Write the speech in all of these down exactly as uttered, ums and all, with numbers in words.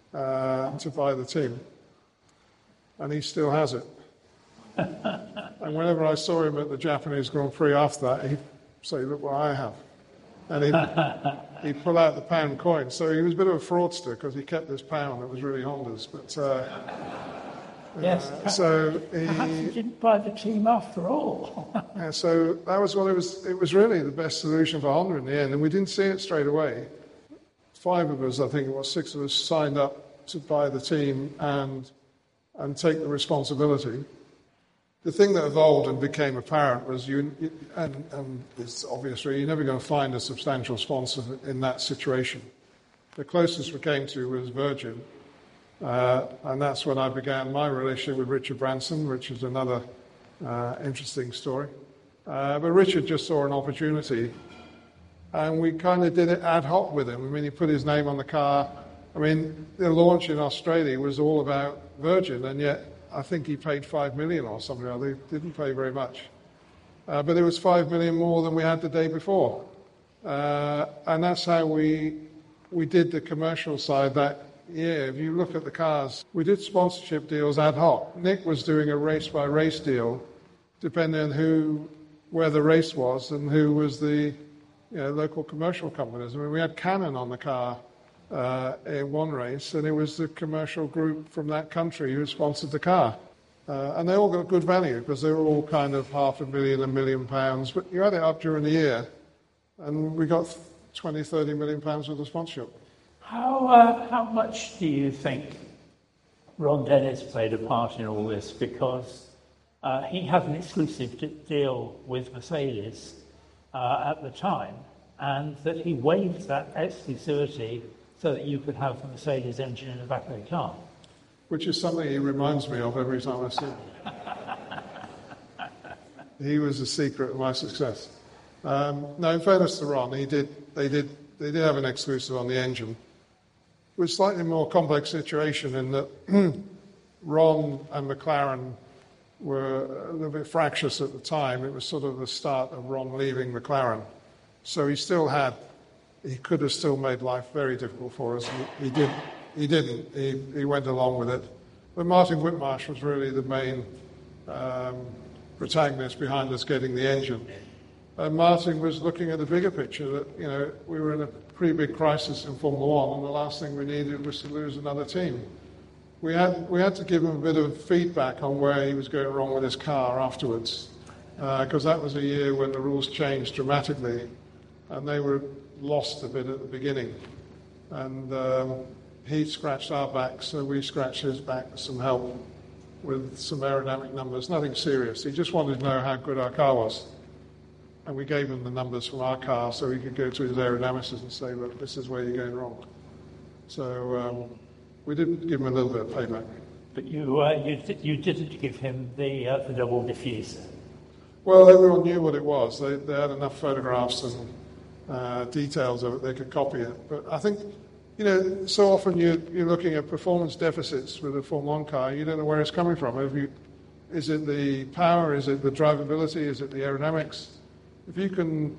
uh, to buy the team. And he still has it. And whenever I saw him at the Japanese Grand Prix after that, he'd say, look what I have. And he'd, he'd pull out the pound coin. So he was a bit of a fraudster because he kept this pound that was really Honda's. But uh, yes, uh, so he, perhaps he didn't buy the team after all. yeah, so that was what it was. It was really the best solution for Honda in the end, and we didn't see it straight away. Five of us, I think it was six of us, signed up to buy the team and and take the responsibility. The thing that evolved and became apparent was you, and, and it's obvious, you're never going to find a substantial sponsor in that situation. The closest we came to was Virgin, uh, and that's when I began my relationship with Richard Branson, which is another uh, interesting story. Uh, but Richard just saw an opportunity, and we kind of did it ad hoc with him. I mean, he put his name on the car. I mean, the launch in Australia was all about Virgin, and yet I think he paid five million or something. They didn't pay very much, uh, but it was five million more than we had the day before, uh, and that's how we we did the commercial side that year. If you look at the cars, we did sponsorship deals ad hoc. Nick was doing a race by race deal, depending on who, where the race was, and who was the you know, local commercial companies. I mean, we had Canon on the car Uh, in one race, and it was the commercial group from that country who sponsored the car. Uh, and they all got good value because they were all kind of half a million, a million pounds. But you add it up during the year, and we got twenty, thirty million pounds worth of sponsorship. How, uh, how much do you think Ron Dennis played a part in all this? Because uh, he had an exclusive d- deal with Mercedes uh, at the time, and that he waived that exclusivity so that you could have the Mercedes engine in the back of the car. Which is something he reminds me of every time I see him. He was the secret of my success. Um, no, in fairness to Ron, he did. They did. They did have an exclusive on the engine. It was a slightly more complex situation in that Ron and McLaren were a little bit fractious at the time. It was sort of the start of Ron leaving McLaren, so he still had. He could have still made life very difficult for us. He, he didn't. He didn't. He, he went along with it. But Martin Whitmarsh was really the main um, protagonist behind us getting the engine. And Martin was looking at the bigger picture that, you know, we were in a pretty big crisis in Formula One, and the last thing we needed was to lose another team. We had we had to give him a bit of feedback on where he was going wrong with his car afterwards, because uh, that was a year when the rules changed dramatically, and they were lost a bit at the beginning, and um, he scratched our back, so we scratched his back with some help with some aerodynamic numbers, nothing serious. He just wanted to know how good our car was, and we gave him the numbers from our car so he could go to his aerodynamicist and say, look, this is where you're going wrong. So um, we did give him a little bit of payback. But you uh, you, d- you didn't give him the, uh, the double diffuser. Well, everyone knew what it was. They, they had enough photographs and Uh, details of it, they could copy it. But I think, you know, so often you, you're looking at performance deficits with a Formula One car, you don't know where it's coming from. If you, is it the power, is it the drivability, is it the aerodynamics? If you can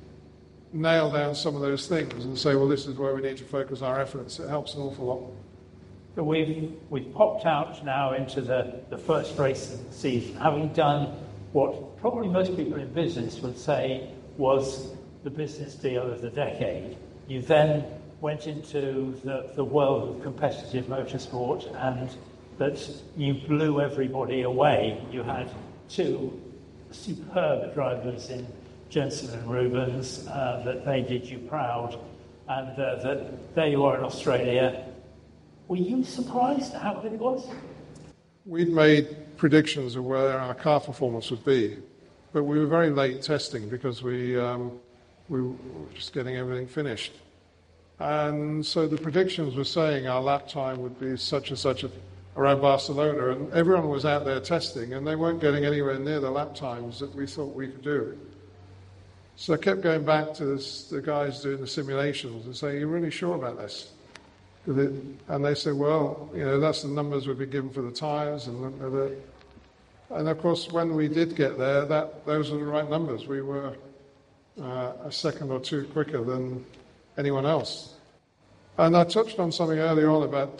nail down some of those things and say, well, this is where we need to focus our efforts, it helps an awful lot. So we've, we've popped out now into the, the first race of the season, having done what probably most people in business would say was the business deal of the decade. You then went into the, the world of competitive motorsport, and that you blew everybody away. You had two superb drivers in Jensen and Rubens, uh, that they did you proud, and uh, that there you are in Australia. Were you surprised at how good it was? We'd made predictions of where our car performance would be, but we were very late testing because we um, we were just getting everything finished. And so the predictions were saying our lap time would be such and such a, around Barcelona, and everyone was out there testing, and they weren't getting anywhere near the lap times that we thought we could do. So I kept going back to this, the guys doing the simulations and saying, are you really sure about this? It, and they said, well, you know, that's the numbers we've been given for the tyres. And, the, and of course, when we did get there, that those were the right numbers. We were Uh, a second or two quicker than anyone else. And I touched on something earlier on about